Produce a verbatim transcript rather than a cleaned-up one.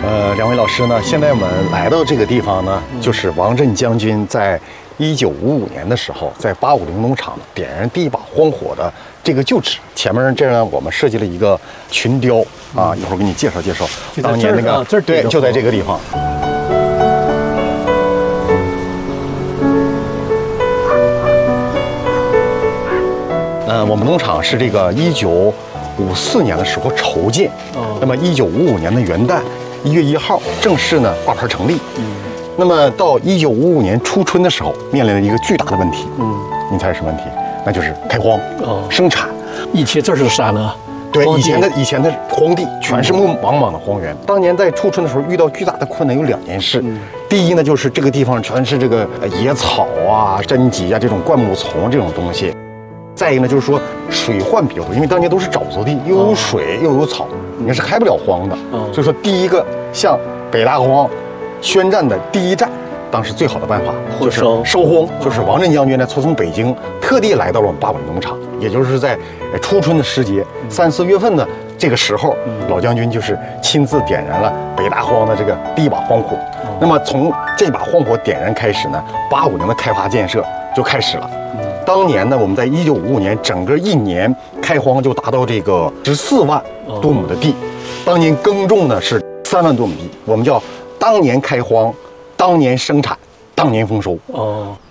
呃，两位老师呢，现在我们来到这个地方呢，就是王震将军在一九五五年的时候，在八五零农场点燃第一把荒火的这个旧址。前面这样我们设计了一个群雕啊，一会儿给你介绍介绍。当年那个这儿对，就在这个地方。呃，我们农场是这个一九五四年的时候筹建， 哦， 那么一九五五年的元旦一月一号正式呢挂牌成立。嗯，那么到一九五五年初春的时候，面临了一个巨大的问题。嗯，您猜是什么问题？那就是开荒，哦，生产。 以前这是啥呢？ 对，以前的以前的荒地全是茫茫的荒原。当年在初春的时候遇到巨大的困难有两件事。嗯，第一呢，就是这个地方全是这个野草啊、针棘啊这种灌木丛这种东西。再一个呢，就是说水患比较多，因为当年都是沼泽地，又有水又有草，你是开不了荒的。所以说，第一个向北大荒宣战的第一战，当时最好的办法就是收荒，就是王震将军呢，从从北京特地来到了我们八五零农场，也就是在初春的时节，三四月份的这个时候，老将军就是亲自点燃了北大荒的这个第一把荒火。那么从这把荒火点燃开始呢，八五零的开发建设就开始了。当年呢，我们在一九五五年整个一年开荒就达到这个十四万多亩的地，当年耕种呢是三万多亩地，我们叫当年开荒，当年生产，当年丰收。哦，